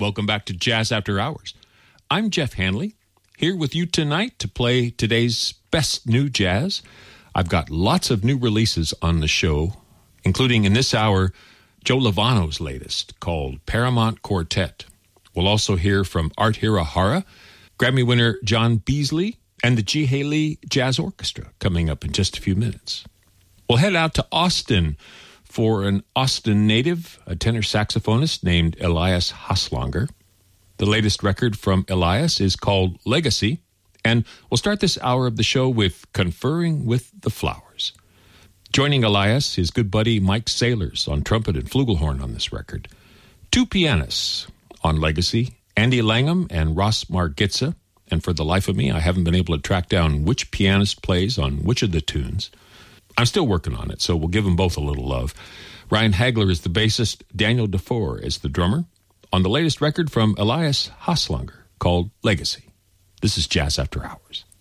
Welcome back to Jazz After Hours. I'm Jeff Hanley, here with you tonight to play today's best new jazz. I've got lots of new releases on the show, including in this hour, Joe Lovano's latest, called Paramount Quartet. We'll also hear from Art Hirahara, Grammy winner John Beasley, and the G. Haley Jazz Orchestra coming up in just a few minutes. We'll head out to Austin for an Austin native, a tenor saxophonist named Elias Haslonger. The latest record from Elias is called Legacy, and we'll start this hour of the show with Conferring with the Flowers. Joining Elias, his good buddy Mike Saylors on trumpet and flugelhorn on this record. Two pianists on Legacy, Andy Langham and Ross Margitza, and for the life of me, I haven't been able to track down which pianist plays on which of the tunes. I'm still working on it, so we'll give them both a little love. Ryan Hagler is the bassist, Daniel DeFore is the drummer, on the latest record from Elias Haslonger called Legacy. This is Jazz After Hours.